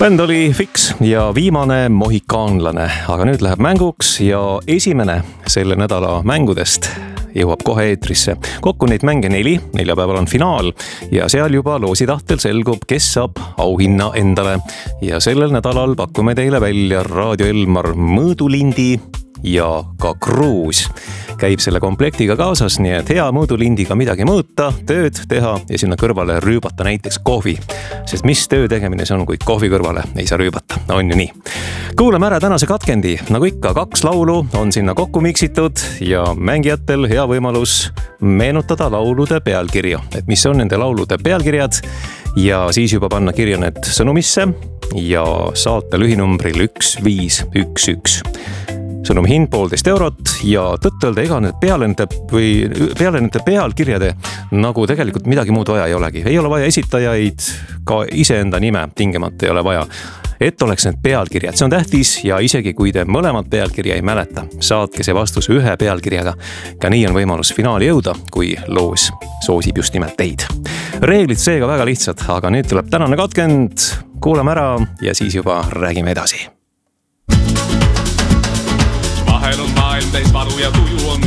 Bänd oli Fix ja viimane mohikaanlane, aga nüüd läheb mänguks ja esimene selle nädala mängudest jõuab kohe eetrisse. Kokku neid mänge 4, neljapäeval on finaal ja seal juba loositahtel selgub, kes saab auhinna endale. Ja sellel nädalal pakume teile välja Raadio Elmar mõõdulindi ja ka kruus. Käib selle komplektiga kaasas, nii et hea mõõdulindiga midagi mõõta, tööd teha ja sinna kõrvale rüübata näiteks kohvi. Sest mis töö tegemine see on, kui kohvi kõrvale ei saa rüübata, on ju nii. Kuulame ära tänase katkendi, nagu ikka 2 laulu on sinna kokku miksitud ja mängijatel hea võimalus meenutada laulude pealkirja, et mis on nende laulude pealkirjad ja siis juba panna kirja need sõnumisse ja saata lühinumbril 1511. Sõnum hind 1,5 eurot ja tõtt-öelda ega need peale nende pealkirjade nagu tegelikult midagi muud vaja ei olegi. Ei ole vaja esitajaid, ka iseenda nime tingimata ei ole vaja. Et oleks need pealkirjad, see on tähtis ja isegi kui te mõlemad pealkirja ei mäleta, saatke see vastus ühe pealkirjaga. Ka nii on võimalus finaali jõuda, kui loos soosib just nimelt teid. Reeglid seega väga lihtsad, aga nüüd tuleb tänane katkend, kuulame ära ja siis juba räägime edasi. Vahel on maailm täis valu ja tuju on